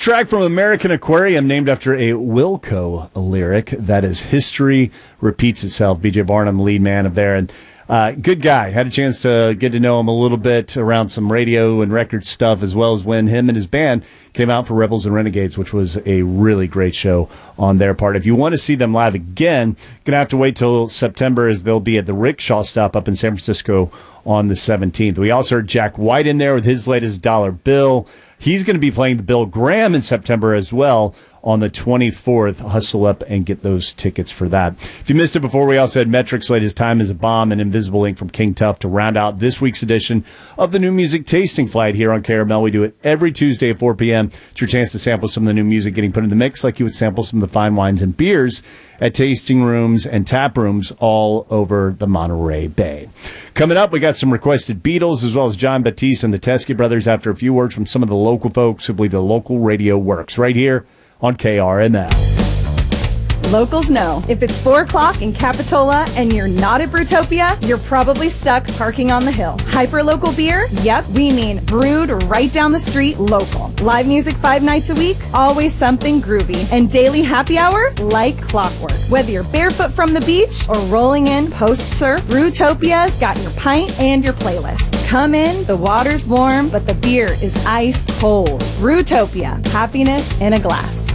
track from American Aquarium, named after a Wilco lyric. That is History Repeats Itself. BJ Barnum, lead man of there. And good guy. Had a chance to get to know him a little bit around some radio and record stuff, as well as when him and his band came out for Rebels and Renegades, which was a really great show on their part. If you want to see them live again, going to have to wait till September, as they'll be at the Rickshaw Stop up in San Francisco on the 17th. We also heard Jack White in there with his latest Dollar Bill. He's going to be playing the Bill Graham in September as well on the 24th. Hustle up and get those tickets for that. If you missed it before, we also had Metric's latest Time is a Bomb and Invisible Ink from King Tuff to round out this week's edition of the New Music Tasting Flight here on KRML. We do it every Tuesday at 4 p.m. It's your chance to sample some of the new music getting put in the mix, like you would sample some of the fine wines and beers at tasting rooms and tap rooms all over the Monterey Bay. Coming up, we got some requested Beatles, as well as John Batiste and the Teskey Brothers, after a few words from some of the local folks who believe the local radio works, right here on KRML. Locals know. If it's 4 o'clock in Capitola and you're not at Brewtopia, you're probably stuck parking on the hill. Hyperlocal beer? Yep, we mean brewed right down the street, local. Live music 5 nights a week? Always something groovy. And daily happy hour? Like clockwork. Whether you're barefoot from the beach or rolling in post-surf, Brewtopia's got your pint and your playlist. Come in, the water's warm, but the beer is ice cold. Brewtopia. Happiness in a glass.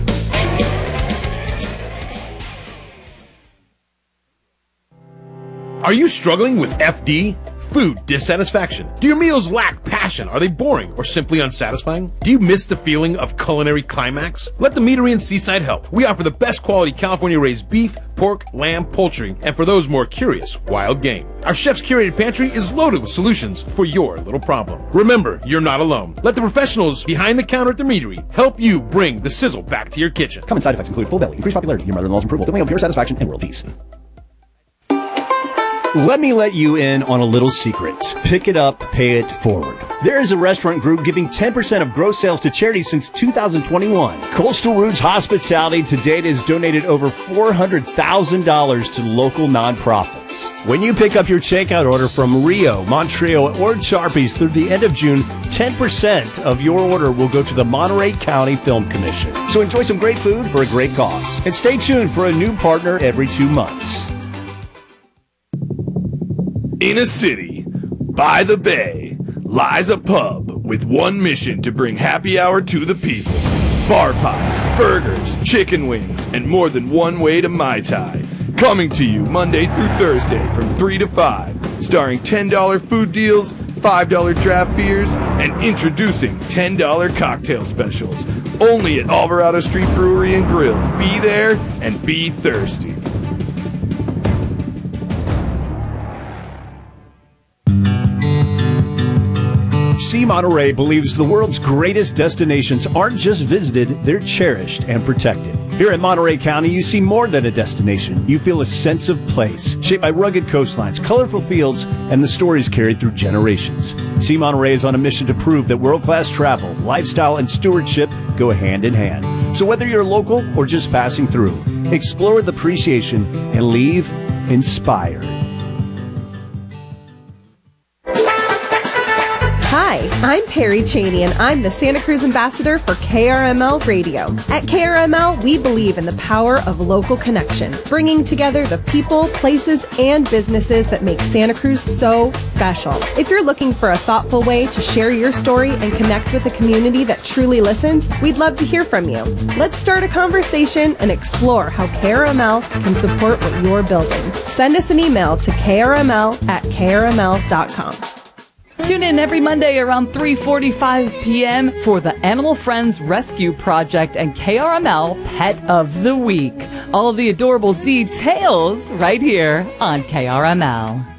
Are you struggling with FD? Food dissatisfaction? Do your meals lack passion? Are they boring or simply unsatisfying? Do you miss the feeling of culinary climax? Let the Meadery in Seaside help. We offer the best quality California-raised beef, pork, lamb, poultry, and for those more curious, wild game. Our chef's curated pantry is loaded with solutions for your little problem. Remember, you're not alone. Let the professionals behind the counter at the Meadery help you bring the sizzle back to your kitchen. Common side effects include full belly, increased popularity, your mother-in-law's approval, feeling of pure satisfaction, and world peace. Let me let you in on a little secret. Pick it up, pay it forward. There is a restaurant group giving 10% of gross sales to charity since 2021. Coastal Roots Hospitality to date has donated over $400,000 to local nonprofits. When you pick up your takeout order from Rio, Montreal, or Charpies through the end of June, 10% of your order will go to the Monterey County Film Commission. So enjoy some great food for a great cause. And stay tuned for a new partner every 2 months. In a city, by the bay, lies a pub with one mission to bring happy hour to the people. Bar pies, burgers, chicken wings, and more than one way to Mai Tai. Coming to you Monday through Thursday from 3 to 5, starring $10 food deals, $5 draft beers, and introducing $10 cocktail specials. Only at Alvarado Street Brewery and Grill. Be there and be thirsty. See Monterey believes the world's greatest destinations aren't just visited, they're cherished and protected. Here in Monterey County, you see more than a destination. You feel a sense of place, shaped by rugged coastlines, colorful fields, and the stories carried through generations. See Monterey is on a mission to prove that world-class travel, lifestyle, and stewardship go hand in hand. So whether you're local or just passing through, explore with appreciation and leave inspired. Hi, I'm Perry Cheney, and I'm the Santa Cruz ambassador for KRML Radio. At KRML, we believe in the power of local connection, bringing together the people, places, and businesses that make Santa Cruz so special. If you're looking for a thoughtful way to share your story and connect with a community that truly listens, we'd love to hear from you. Let's start a conversation and explore how KRML can support what you're building. Send us an email to krml@krml.com. Tune in every Monday around 3:45 p.m. for the Animal Friends Rescue Project and KRML Pet of the Week. All the adorable details right here on KRML.